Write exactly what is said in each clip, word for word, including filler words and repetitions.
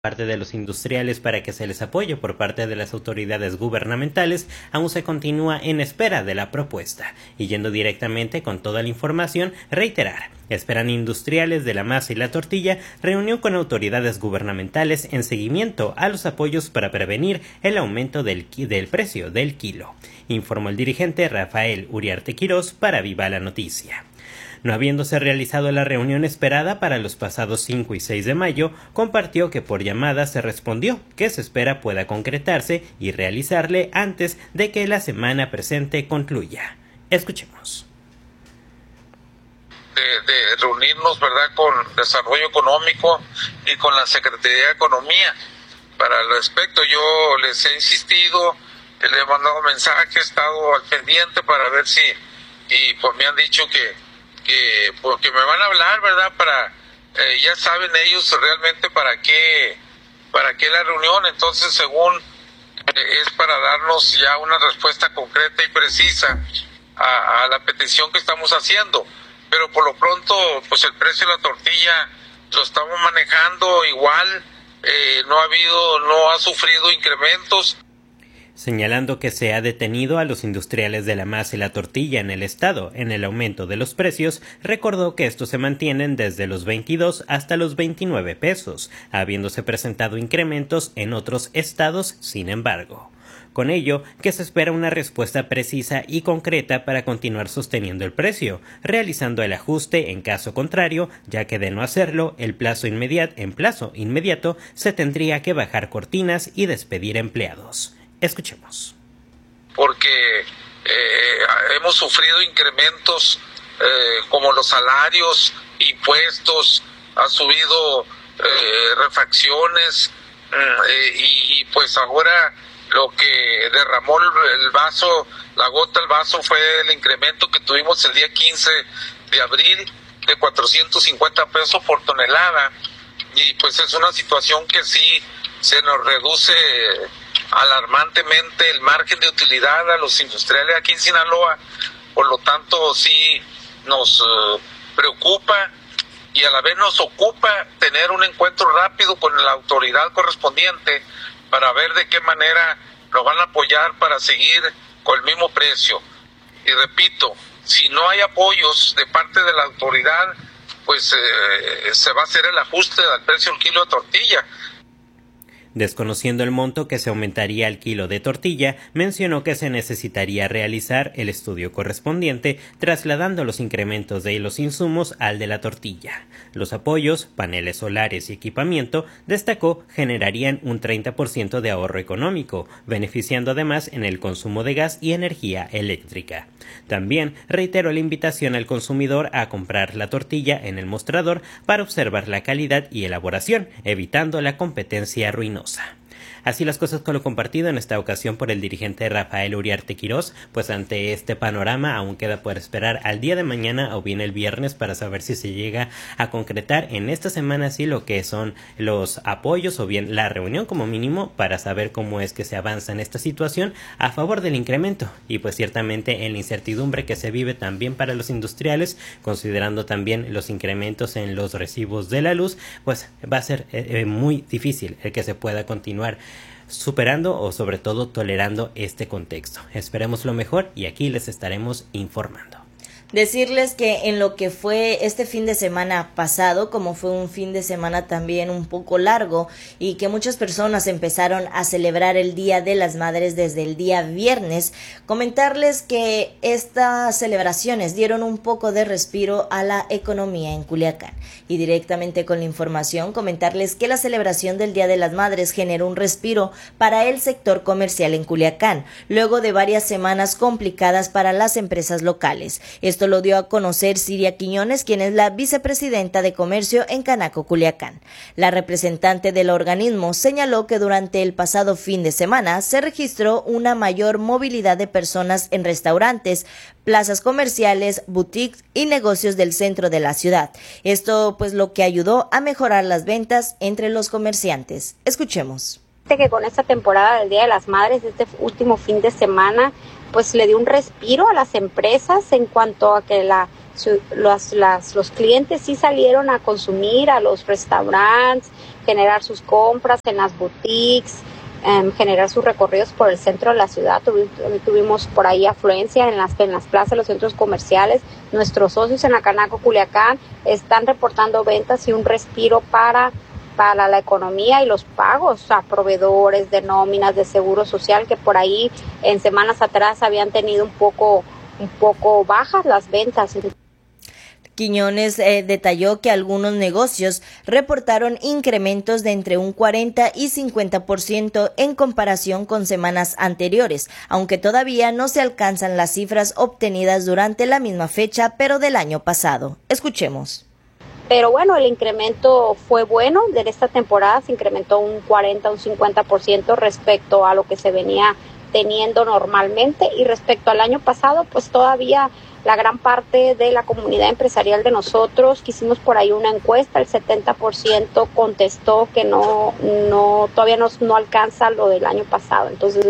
parte de los industriales para que se les apoye por parte de las autoridades gubernamentales, aún se continúa en espera de la propuesta. Y yendo directamente con toda la información, reiterar, esperan industriales de la masa y la tortilla reunión con autoridades gubernamentales en seguimiento a los apoyos para prevenir el aumento del, del precio del kilo, informó el dirigente Rafael Uriarte Quirós para Viva la Noticia. No habiéndose realizado la reunión esperada para los pasados cinco y seis de mayo, compartió que por llamada se respondió que se espera pueda concretarse y realizarle antes de que la semana presente concluya. Escuchemos. De, de reunirnos, ¿verdad?, con Desarrollo Económico y con la Secretaría de Economía. Para el respecto, yo les he insistido, les he mandado mensajes, he estado al pendiente para ver si, y pues me han dicho que que porque me van a hablar, ¿verdad? Para eh, ya saben ellos realmente para qué para qué la reunión. Entonces, según eh, es para darnos ya una respuesta concreta y precisa a, a la petición que estamos haciendo. Pero por lo pronto, pues el precio de la tortilla lo estamos manejando igual, eh, no ha habido, no ha sufrido incrementos. Señalando que se ha detenido a los industriales de la masa y la tortilla en el estado en el aumento de los precios, recordó que estos se mantienen desde los veintidós hasta los veintinueve pesos, habiéndose presentado incrementos en otros estados, sin embargo. Con ello, que se espera una respuesta precisa y concreta para continuar sosteniendo el precio, realizando el ajuste en caso contrario, ya que de no hacerlo, el plazo inmediato, en plazo inmediato se tendría que bajar cortinas y despedir empleados. Escuchemos. Porque eh, hemos sufrido incrementos eh, como los salarios, impuestos, ha subido eh, refacciones eh, y, y pues ahora lo que derramó el, el vaso, la gota del vaso fue el incremento que tuvimos el día quince de abril de cuatrocientos cincuenta pesos por tonelada, y pues es una situación que sí se nos reduce alarmantemente el margen de utilidad a los industriales aquí en Sinaloa. Por lo tanto sí nos uh, preocupa y a la vez nos ocupa tener un encuentro rápido con la autoridad correspondiente para ver de qué manera nos van a apoyar para seguir con el mismo precio. Y repito, si no hay apoyos de parte de la autoridad, pues eh, se va a hacer el ajuste al precio del kilo de tortilla. Desconociendo el monto que se aumentaría al kilo de tortilla, mencionó que se necesitaría realizar el estudio correspondiente, trasladando los incrementos de los insumos al de la tortilla. Los apoyos, paneles solares y equipamiento, destacó, generarían un treinta por ciento de ahorro económico, beneficiando además en el consumo de gas y energía eléctrica. También reiteró la invitación al consumidor a comprar la tortilla en el mostrador para observar la calidad y elaboración, evitando la competencia ruinosa. Así las cosas con lo compartido en esta ocasión por el dirigente Rafael Uriarte Quirós, pues ante este panorama aún queda por esperar al día de mañana o bien el viernes para saber si se llega a concretar en esta semana sí lo que son los apoyos o bien la reunión como mínimo para saber cómo es que se avanza en esta situación a favor del incremento y pues ciertamente en la incertidumbre que se vive también para los industriales, considerando también los incrementos en los recibos de la luz, pues va a ser eh, muy difícil el que se pueda continuar superando o sobre todo tolerando este contexto. Esperemos lo mejor y aquí les estaremos informando. Decirles que en lo que fue este fin de semana pasado, como fue un fin de semana también un poco largo y que muchas personas empezaron a celebrar el Día de las Madres desde el día viernes, comentarles que estas celebraciones dieron un poco de respiro a la economía en Culiacán. Y directamente con la información, comentarles que la celebración del Día de las Madres generó un respiro para el sector comercial en Culiacán, luego de varias semanas complicadas para las empresas locales. Esto lo dio a conocer Siria Quiñones, quien es la vicepresidenta de Comercio en Canaco, Culiacán. La representante del organismo señaló que durante el pasado fin de semana se registró una mayor movilidad de personas en restaurantes, plazas comerciales, boutiques y negocios del centro de la ciudad. Esto pues lo que ayudó a mejorar las ventas entre los comerciantes. Escuchemos. Que con esta temporada del Día de las Madres, este último fin de semana, pues le dio un respiro a las empresas en cuanto a que la los, las, los clientes sí salieron a consumir a los restaurantes, generar sus compras en las boutiques, Um, generar sus recorridos por el centro de la ciudad. Tuvi, tuvimos por ahí afluencia en las, en las plazas, los centros comerciales. Nuestros socios en Acanaco, Culiacán, están reportando ventas y un respiro para, para la economía y los pagos a proveedores de nóminas, de seguro social, que por ahí en semanas atrás habían tenido un poco, un poco bajas las ventas. Quiñones eh, detalló que algunos negocios reportaron incrementos de entre un cuarenta y cincuenta por ciento en comparación con semanas anteriores, aunque todavía no se alcanzan las cifras obtenidas durante la misma fecha, pero del año pasado. Escuchemos. Pero bueno, el incremento fue bueno. De esta temporada se incrementó un cuarenta, un cincuenta por ciento respecto a lo que se venía teniendo normalmente, y respecto al año pasado, pues todavía la gran parte de la comunidad empresarial de nosotros, que hicimos por ahí una encuesta, el setenta por ciento contestó que no, no todavía no, no alcanza lo del año pasado. Entonces,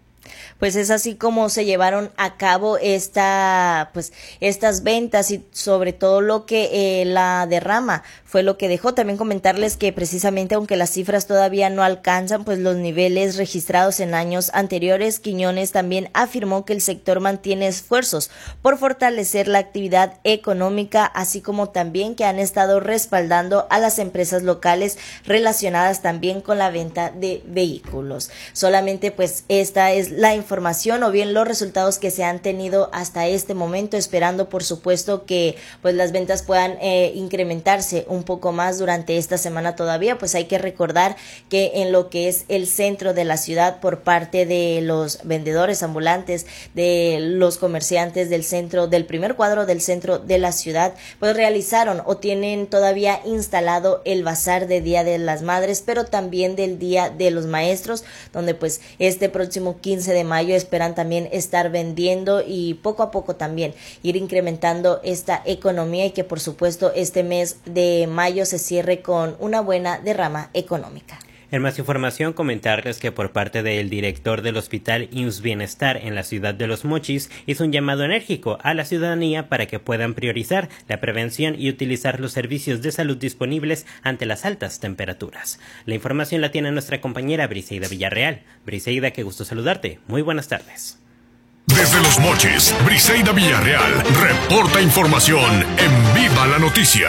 pues es así como se llevaron a cabo esta, pues, estas ventas, y sobre todo lo que eh, la derrama fue lo que dejó. También comentarles que precisamente aunque las cifras todavía no alcanzan pues los niveles registrados en años anteriores, Quiñones también afirmó que el sector mantiene esfuerzos por fortalecer la actividad económica, así como también que han estado respaldando a las empresas locales relacionadas también con la venta de vehículos. Solamente pues esta es la información información o bien los resultados que se han tenido hasta este momento, esperando por supuesto que pues las ventas puedan eh, incrementarse un poco más durante esta semana todavía. Pues hay que recordar que en lo que es el centro de la ciudad, por parte de los vendedores ambulantes, de los comerciantes del centro, del primer cuadro del centro de la ciudad, pues realizaron o tienen todavía instalado el bazar de Día de las Madres, pero también del Día de los Maestros, donde pues este próximo quince de mayo esperan también estar vendiendo y poco a poco también ir incrementando esta economía, y que por supuesto este mes de mayo se cierre con una buena derrama económica. En más información, comentarles que por parte del director del Hospital I M S S Bienestar en la ciudad de Los Mochis hizo un llamado enérgico a la ciudadanía para que puedan priorizar la prevención y utilizar los servicios de salud disponibles ante las altas temperaturas. La información la tiene nuestra compañera Briseida Villarreal. Briseida, qué gusto saludarte. Muy buenas tardes. Desde Los Mochis, Briseida Villarreal reporta información en Viva la Noticia.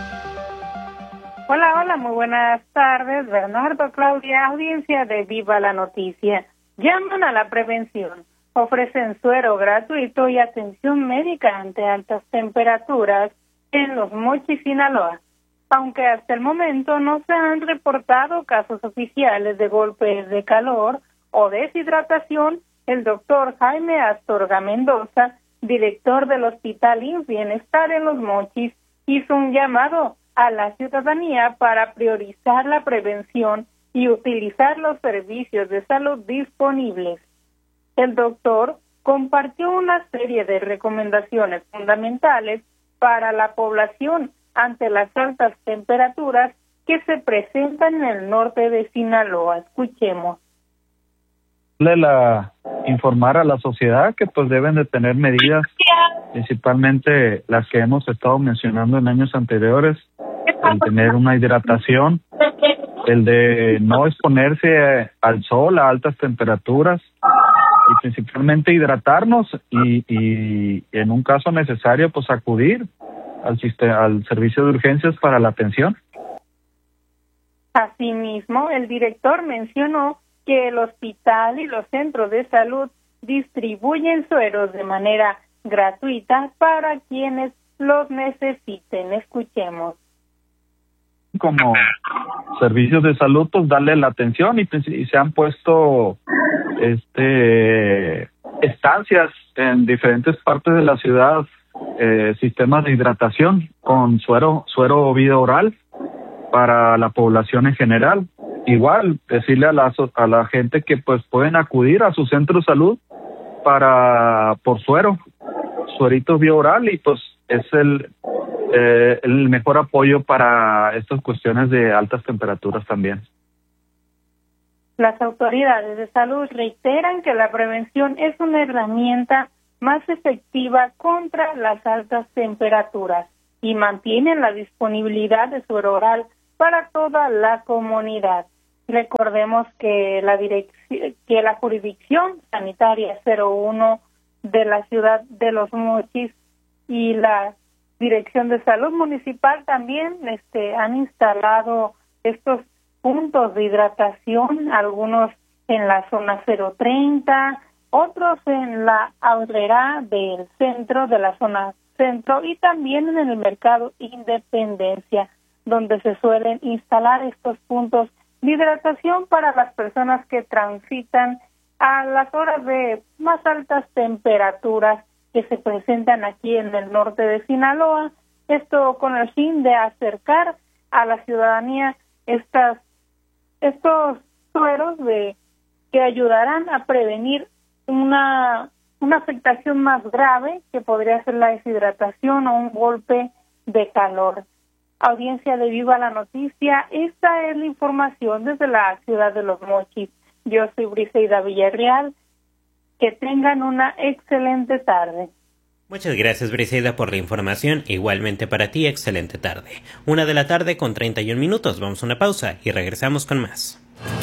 Hola, hola, muy buenas tardes. Bernardo, Claudia, audiencia de Viva la Noticia. Llaman a la prevención. Ofrecen suero gratuito y atención médica ante altas temperaturas en Los Mochis, Sinaloa. Aunque hasta el momento no se han reportado casos oficiales de golpes de calor o deshidratación, el doctor Jaime Astorga Mendoza, director del Hospital I M S S Bienestar en Los Mochis, hizo un llamado a la ciudadanía para priorizar la prevención y utilizar los servicios de salud disponibles. El doctor compartió una serie de recomendaciones fundamentales para la población ante las altas temperaturas que se presentan en el norte de Sinaloa. Escuchemos. La, informar a la sociedad que pues deben de tener medidas, principalmente las que hemos estado mencionando en años anteriores, el tener una hidratación, el de no exponerse al sol a altas temperaturas y principalmente hidratarnos y, y en un caso necesario pues acudir al, sistema, al servicio de urgencias para la atención. Asimismo, el director mencionó que el hospital y los centros de salud distribuyen sueros de manera gratuita para quienes los necesiten. Escuchemos. Como servicios de salud, pues darle la atención y, y se han puesto este estancias en diferentes partes de la ciudad, eh, sistemas de hidratación con suero, suero vida oral para la población en general. Igual, decirle a la, a la gente que pues pueden acudir a su centro de salud para por suero, suerito vía oral, y pues es el, eh, el mejor apoyo para estas cuestiones de altas temperaturas también. Las autoridades de salud reiteran que la prevención es una herramienta más efectiva contra las altas temperaturas y mantienen la disponibilidad de suero oral para toda la comunidad. Recordemos que la dirección, que la jurisdicción sanitaria cero uno de la ciudad de Los Mochis y la Dirección de Salud Municipal también este, han instalado estos puntos de hidratación, algunos en la zona cero treinta, otros en la Aurrera del centro, de la zona centro, y también en el mercado Independencia, donde se suelen instalar estos puntos de hidratación para las personas que transitan a las horas de más altas temperaturas que se presentan aquí en el norte de Sinaloa. Esto con el fin de acercar a la ciudadanía estas estos sueros de que ayudarán a prevenir una una afectación más grave que podría ser la deshidratación o un golpe de calor. Audiencia de Viva la Noticia, esta es la información desde la ciudad de Los Mochis. Yo soy Briseida Villarreal. Que tengan una excelente tarde. Muchas gracias, Briseida, por la información. Igualmente para ti, excelente tarde. Una de la tarde con treinta y un minutos. Vamos a una pausa y regresamos con más.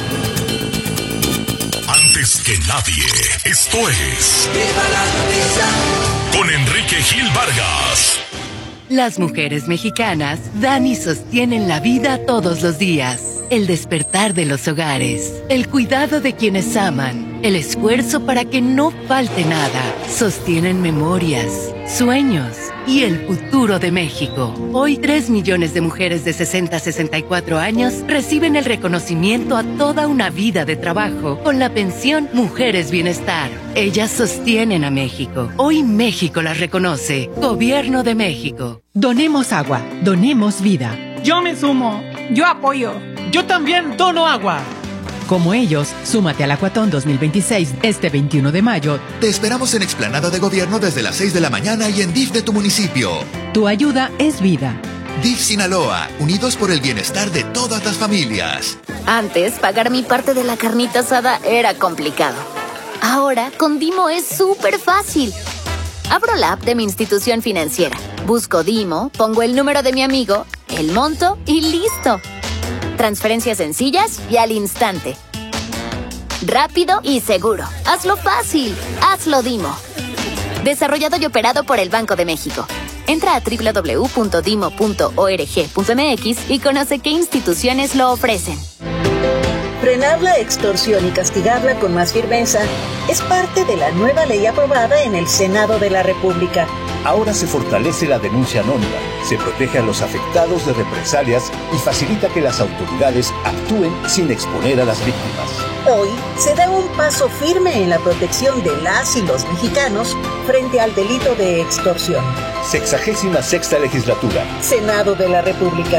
Antes que nadie, esto es Viva la Noticia con Enrique Gil Vargas. Las mujeres mexicanas dan y sostienen la vida todos los días. El despertar de los hogares, el cuidado de quienes aman, el esfuerzo para que no falte nada, sostienen memorias, sueños y el futuro de México. Hoy tres millones de mujeres de sesenta a sesenta y cuatro años reciben el reconocimiento a toda una vida de trabajo con la pensión Mujeres Bienestar. Ellas sostienen a México. Hoy México las reconoce. Gobierno de México. Donemos agua, donemos vida. Yo me sumo, yo apoyo. Yo también dono agua. Como ellos, súmate al Acuatón dos mil veintiséis este veintiuno de mayo. Te esperamos en Explanada de Gobierno desde las seis de la mañana y en D I F de tu municipio. Tu ayuda es vida. D I F Sinaloa, unidos por el bienestar de todas las familias. Antes, pagar mi parte de la carnita asada era complicado. Ahora, con Dimo es súper fácil. Abro la app de mi institución financiera, busco Dimo, pongo el número de mi amigo, el monto y listo. Transferencias sencillas y al instante. Rápido y seguro. Hazlo fácil. Hazlo Dimo. Desarrollado y operado por el Banco de México. Entra a doble u doble u doble u punto dimo punto org punto m x y conoce qué instituciones lo ofrecen. Frenar la extorsión y castigarla con más firmeza es parte de la nueva ley aprobada en el Senado de la República. Ahora se fortalece la denuncia anónima, se protege a los afectados de represalias y facilita que las autoridades actúen sin exponer a las víctimas. Hoy se da un paso firme en la protección de las y los mexicanos frente al delito de extorsión. Sexagésima sexta legislatura. Senado de la República.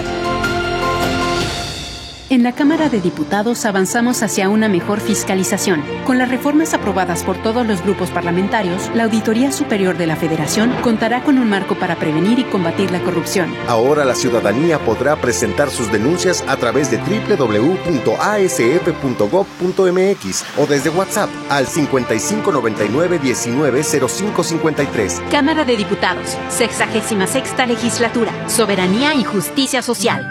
En la Cámara de Diputados avanzamos hacia una mejor fiscalización. Con las reformas aprobadas por todos los grupos parlamentarios, la Auditoría Superior de la Federación contará con un marco para prevenir y combatir la corrupción. Ahora la ciudadanía podrá presentar sus denuncias a través de doble u doble u doble u punto a s f punto gob punto m x o desde WhatsApp al cincuenta y cinco noventa y nueve diecinueve cero cinco cincuenta y tres. Cámara de Diputados, sexagésima sexta legislatura, soberanía y justicia social.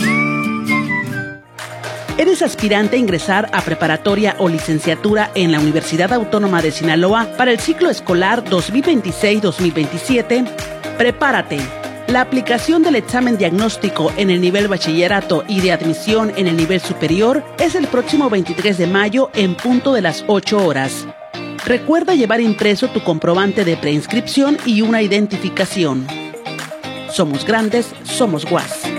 ¿Eres aspirante a ingresar a preparatoria o licenciatura en la Universidad Autónoma de Sinaloa para el ciclo escolar dos mil veintiséis dos mil veintisiete? Prepárate. La aplicación del examen diagnóstico en el nivel bachillerato y de admisión en el nivel superior es el próximo veintitrés de mayo en punto de las ocho horas. Recuerda llevar impreso tu comprobante de preinscripción y una identificación. Somos grandes, somos U A S.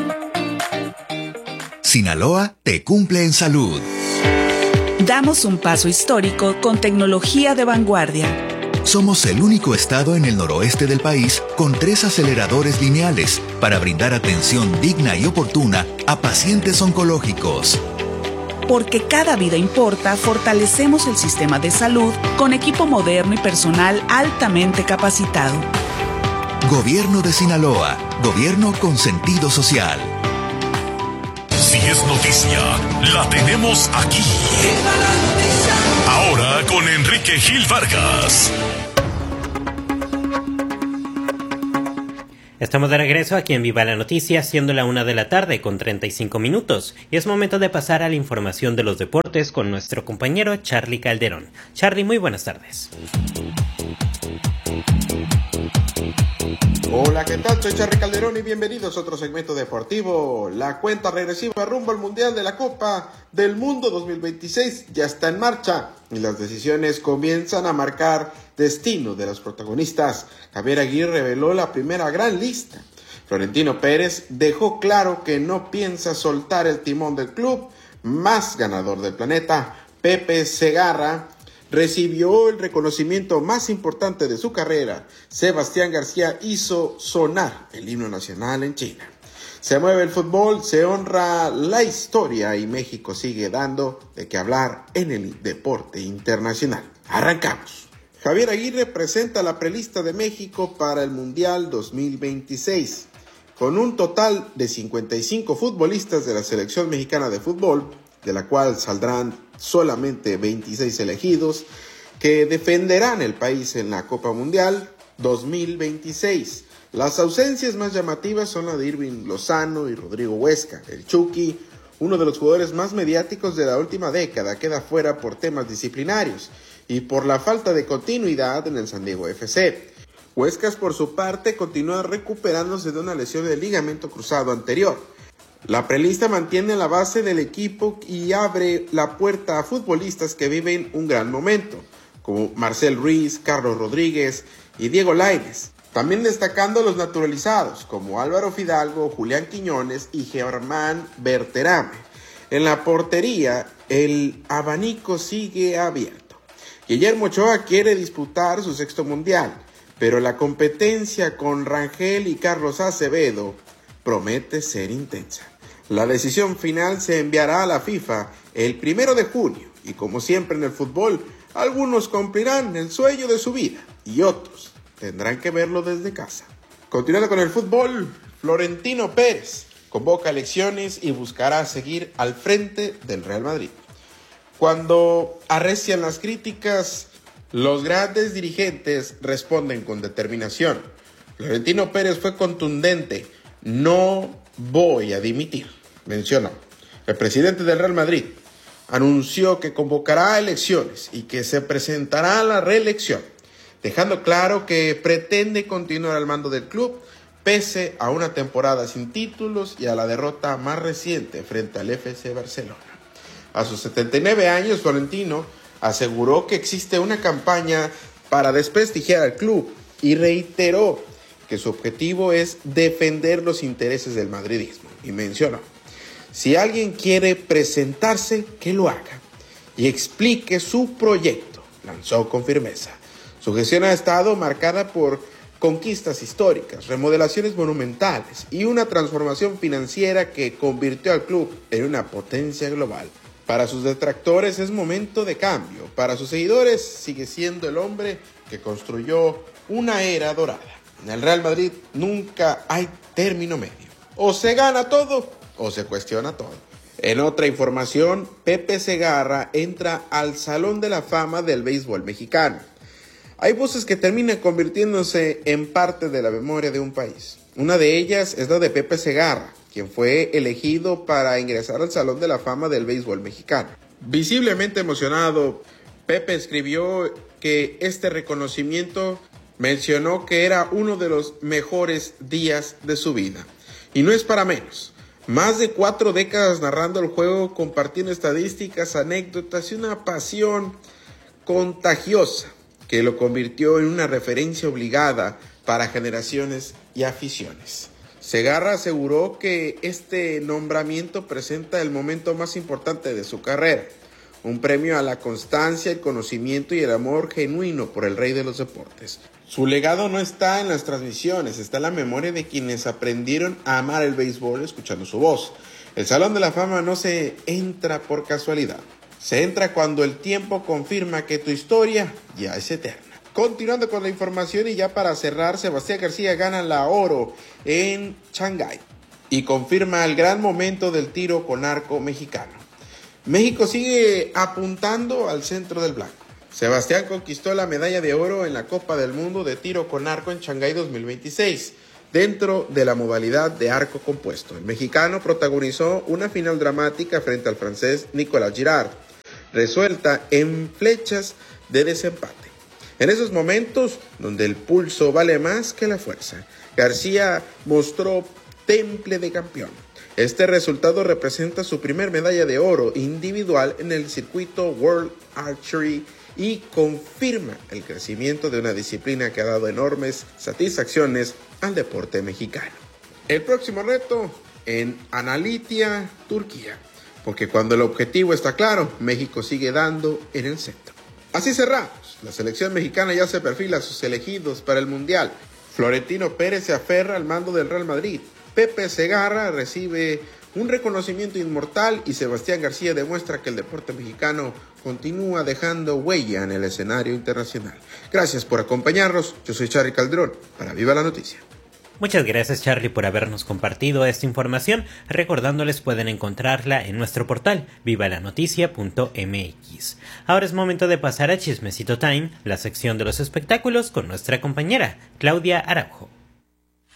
Sinaloa te cumple en salud. Damos un paso histórico con tecnología de vanguardia. Somos el único estado en el noroeste del país con tres aceleradores lineales para brindar atención digna y oportuna a pacientes oncológicos. Porque cada vida importa, fortalecemos el sistema de salud con equipo moderno y personal altamente capacitado. Gobierno de Sinaloa, gobierno con sentido social. Si es noticia, la tenemos aquí. Ahora con Enrique Gil Vargas. Estamos de regreso aquí en Viva la Noticia, siendo la una de la tarde con treinta y cinco minutos. Y es momento de pasar a la información de los deportes con nuestro compañero Charlie Calderón. Charlie, muy buenas tardes. Hola, ¿qué tal? Soy Charlie Calderón y bienvenidos a otro segmento deportivo. La cuenta regresiva rumbo al Mundial de la Copa del Mundo dos mil veintiséis ya está en marcha y las decisiones comienzan a marcar destino de los protagonistas. Javier Aguirre reveló la primera gran lista. Florentino Pérez dejó claro que no piensa soltar el timón del club más ganador del planeta. Pepe Segarra recibió el reconocimiento más importante de su carrera. Sebastián García hizo sonar el himno nacional en China. Se mueve el fútbol, se honra la historia y México sigue dando de qué hablar en el deporte internacional. Arrancamos. Javier Aguirre presenta la prelista de México para el Mundial dos mil veintiséis. Con un total de cincuenta y cinco futbolistas de la selección mexicana de fútbol, de la cual saldrán solamente veintiséis elegidos, que defenderán el país en la Copa Mundial dos mil veintiséis. Las ausencias más llamativas son la de Irving Lozano y Rodrigo Huesca. El Chucky, uno de los jugadores más mediáticos de la última década, queda fuera por temas disciplinarios y por la falta de continuidad en el San Diego F C. Huescas, por su parte, continúa recuperándose de una lesión del ligamento cruzado anterior. La prelista mantiene la base del equipo y abre la puerta a futbolistas que viven un gran momento, como Marcel Ruiz, Carlos Rodríguez y Diego Lainez. También destacando los naturalizados, como Álvaro Fidalgo, Julián Quiñones y Germán Berterame. En la portería, el abanico sigue abierto. Guillermo Ochoa quiere disputar su sexto mundial, pero la competencia con Rangel y Carlos Acevedo promete ser intensa. La decisión final se enviará a la FIFA el primero de junio y, como siempre en el fútbol, algunos cumplirán el sueño de su vida y otros tendrán que verlo desde casa. Continuando con el fútbol, Florentino Pérez convoca elecciones y buscará seguir al frente del Real Madrid. Cuando arrecian las críticas, los grandes dirigentes responden con determinación. Florentino Pérez fue contundente: no voy a dimitir, mencionó. El presidente del Real Madrid anunció que convocará elecciones y que se presentará a la reelección, dejando claro que pretende continuar al mando del club pese a una temporada sin títulos y a la derrota más reciente frente al F C Barcelona. A sus setenta y nueve años, Florentino aseguró que existe una campaña para desprestigiar al club y reiteró que su objetivo es defender los intereses del madridismo y mencionó: si alguien quiere presentarse, que lo haga y explique su proyecto, lanzó con firmeza. Su gestión ha estado marcada por conquistas históricas, remodelaciones monumentales y una transformación financiera que convirtió al club en una potencia global. Para sus detractores es momento de cambio, para sus seguidores sigue siendo el hombre que construyó una era dorada. En el Real Madrid nunca hay término medio. O se gana todo o se cuestiona todo. En otra información, Pepe Segarra entra al Salón de la Fama del béisbol mexicano. Hay voces que terminan convirtiéndose en parte de la memoria de un país. Una de ellas es la de Pepe Segarra, quien fue elegido para ingresar al Salón de la Fama del béisbol mexicano. Visiblemente emocionado, Pepe escribió que este reconocimiento mencionó que era uno de los mejores días de su vida. Y no es para menos. Más de cuatro décadas narrando el juego, compartiendo estadísticas, anécdotas y una pasión contagiosa que lo convirtió en una referencia obligada para generaciones y aficiones. Segarra aseguró que este nombramiento presenta el momento más importante de su carrera, un premio a la constancia, el conocimiento y el amor genuino por el rey de los deportes. Su legado no está en las transmisiones, está en la memoria de quienes aprendieron a amar el béisbol escuchando su voz. El Salón de la Fama no se entra por casualidad, se entra cuando el tiempo confirma que tu historia ya es eterna. Continuando con la información y ya para cerrar, Sebastián García gana la oro en Shanghái y confirma el gran momento del tiro con arco mexicano. México sigue apuntando al centro del blanco. Sebastián conquistó la medalla de oro en la Copa del Mundo de tiro con arco en Shanghái dos mil veintiséis. dentro de la modalidad de arco compuesto. El mexicano protagonizó una final dramática frente al francés Nicolas Girard, resuelta en flechas de desempate. En esos momentos donde el pulso vale más que la fuerza, García mostró temple de campeón. Este resultado representa su primer medalla de oro individual en el circuito World Archery y confirma el crecimiento de una disciplina que ha dado enormes satisfacciones al deporte mexicano. El próximo reto en Analitia, Turquía, porque cuando el objetivo está claro, México sigue dando en el centro. Así cerramos. La selección mexicana ya se perfila a sus elegidos para el Mundial. Florentino Pérez se aferra al mando del Real Madrid. Pepe Segarra recibe un reconocimiento inmortal y Sebastián García demuestra que el deporte mexicano continúa dejando huella en el escenario internacional. Gracias por acompañarnos. Yo soy Charly Calderón para Viva la Noticia. Muchas gracias, Charly, por habernos compartido esta información. Recordándoles, pueden encontrarla en nuestro portal viva la noticia punto m x. Ahora es momento de pasar a Chismecito Time, la sección de los espectáculos con nuestra compañera Claudia Araujo.